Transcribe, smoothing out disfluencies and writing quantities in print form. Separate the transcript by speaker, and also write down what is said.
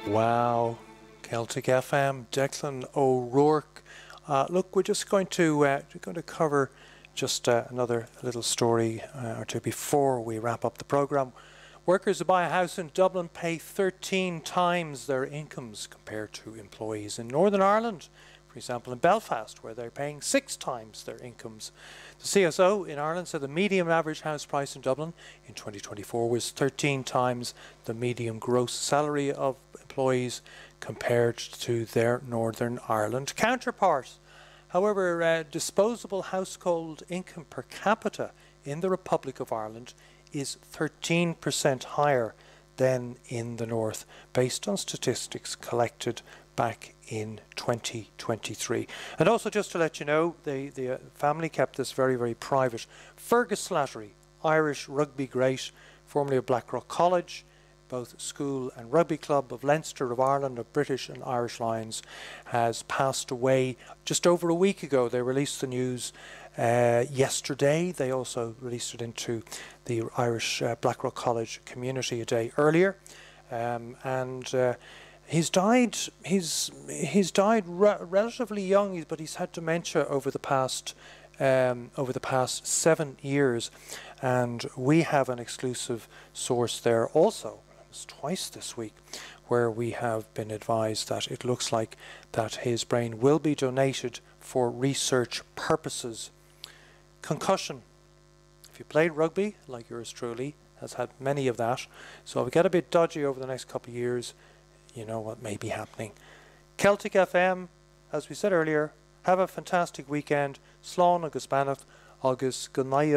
Speaker 1: Wow, Celtic FM, Declan O'Rourke. Look, we're just going to cover just another little story or two before we wrap up the programme. Workers who buy a house in Dublin pay 13 times their incomes compared to employees in Northern Ireland. For example, in Belfast, where they're paying 6 times their incomes. The CSO in Ireland said the median average house price in Dublin in 2024 was 13 times the median gross salary of employees compared to their Northern Ireland counterparts. However, disposable household income per capita in the Republic of Ireland is 13% higher than in the North, based on statistics collected back in 2023. And also, just to let you know, the family kept this very, very private. Fergus Slattery, Irish rugby great, formerly of Blackrock College, both school and rugby club of Leinster of Ireland, of British and Irish Lions, has passed away just over a week ago. They released the news yesterday. They also released it into the Irish Blackrock College community a day earlier. He's died relatively young, but he's had dementia over the past 7 years, and we have an exclusive source there also. It's twice this week where we have been advised that it looks like that his brain will be donated for research purposes. Concussion. If you played rugby, like yours truly has had many of that, so if we get a bit dodgy over the next couple of years, you know what may be happening. Celtic FM, as we said earlier, have a fantastic weekend. Slán agus Bannacht agus Gunaya.